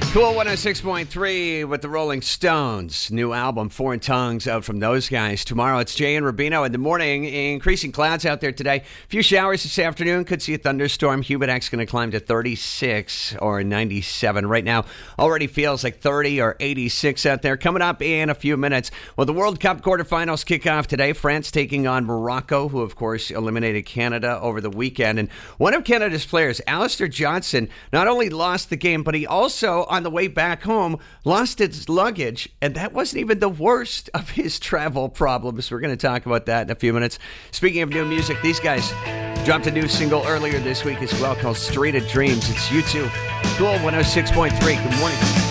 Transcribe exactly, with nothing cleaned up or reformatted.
Cool one oh six point three with the Rolling Stones. New album, Foreign Tongues, out from those guys. Tomorrow it's Jay and Rubino in the morning. Increasing clouds out there today. A few showers this afternoon. Could see a thunderstorm. Humidex going to climb to thirty-six or ninety-seven. Right now, already feels like thirty or eighty-six out there. Coming up in a few minutes. Well, the World Cup quarterfinals kick off today. France taking on Morocco, who, of course, eliminated Canada over the weekend. And one of Canada's players, Alistair Johnston, not only lost the game, but he also, on the way back home, lost his luggage, and that wasn't even the worst of his travel problems. We're going to talk about that in a few minutes. Speaking of new music, these guys dropped a new single earlier this week as well called Street of Dreams. It's U two. Cool one oh six point three. Good morning.